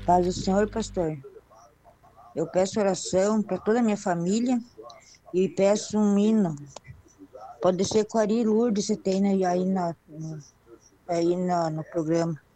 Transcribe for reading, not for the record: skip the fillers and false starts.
Paz do Senhor, pastor. Eu peço oração para toda a minha família e peço um hino. Pode ser com Ari Lourdes, você tem aí no programa.